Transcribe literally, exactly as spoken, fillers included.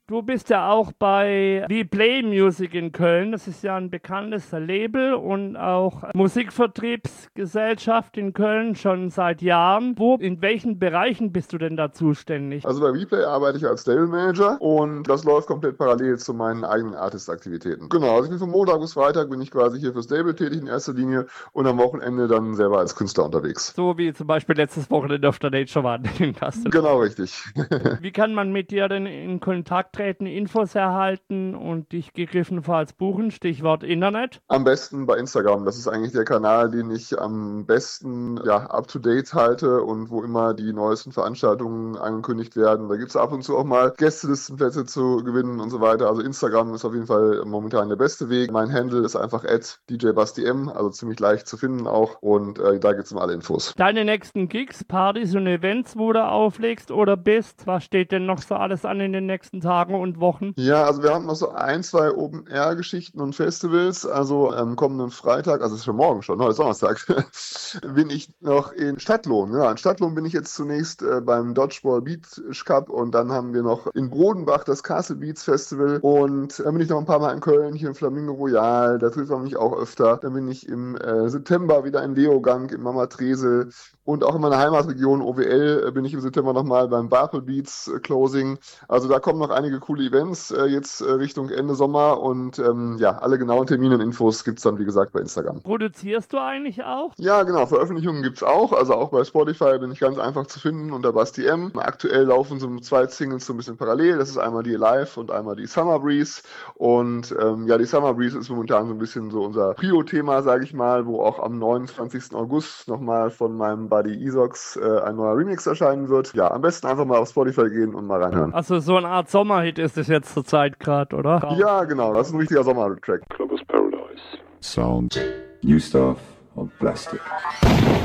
Du bist ja auch bei V-Play Music in Köln. Das ist ja ein bekanntes Label und auch Musikvertriebsgesellschaft in Köln schon seit Jahren. Wo, in welchen Bereichen bist du denn da zuständig? Also bei V-Play arbeite ich als Label Manager und das läuft komplett parallel zu meinen eigenen Artist-Aktivitäten. Genau, also ich bin von Montag bis Freitag bin ich quasi hier fürs Label tätig in erster Linie und am Wochenende dann selber als Künstler unterwegs. So wie zum Beispiel letztes Wochenende auf der Nature One in Kassel. Genau, richtig. Wie kann man mit dir denn in Kontakt treten, Infos erhalten und dich gegebenenfalls buchen? Stichwort Internet. Am besten bei Instagram. Das ist eigentlich der Kanal, den ich am besten ja, up-to-date halte und wo immer die neuesten Veranstaltungen angekündigt werden. Da gibt es ab und zu auch mal Gästelistenplätze zu gewinnen und so weiter. Also Instagram ist auf jeden Fall momentan der beste Weg. Mein Handle ist einfach at D J Basti M, also ziemlich leicht zu finden auch und äh, da gibt es immer alle Infos. Deine nächsten Gigs, Partys und Events, wo du auflegst oder bist, was steht denn noch so alles an in den nächsten Tagen und Wochen? Ja, also wir haben noch so ein, zwei Open-Air-Geschichten und Festivals. Also am kommenden Freitag, also es ist schon morgen schon, heute ist Donnerstag, bin ich noch in Stadtlohn. Ja, in Stadtlohn bin ich jetzt zunächst äh, beim Dodgeball Beach Cup und dann haben wir noch in Brodenbach das Castle Beats Festival und dann bin ich noch ein paar Mal in Köln, hier im Flamingo Royal, da trifft man mich auch öfter. Dann bin ich im äh, September wieder in Leogang, im Mama Tresel und auch in meiner Heimatregion O W L äh, bin ich im September nochmal beim Barpel Beats äh, Closing. Also da kommen noch einige coole Events äh, jetzt äh, Richtung Ende Sommer und ähm, ja, alle genauen Termine und Infos gibt es dann, wie gesagt, bei Instagram. Produzierst du eigentlich auch? Ja, genau, Veröffentlichungen gibt es auch, also auch bei Spotify bin ich ganz einfach zu finden unter Basti M. Aktuell laufen so zwei Singles so ein bisschen parallel, das ist einmal die Alive und einmal die Summer Breeze und ähm, ja, die Summer Breeze ist momentan so ein bisschen so unser Prio-Thema, sage ich mal, wo auch am neunundzwanzigsten August nochmal von meinem Buddy Isox äh, ein neuer Remix erscheinen wird. Ja, am besten einfach mal auf Spotify gehen und mal reinhören. Also so eine Art Sommerhit ist es jetzt zur Zeit gerade, oder? Ja, genau, das ist ein richtiger Sommertrack. Clubbers Paradise. Sound, new stuff on plastic.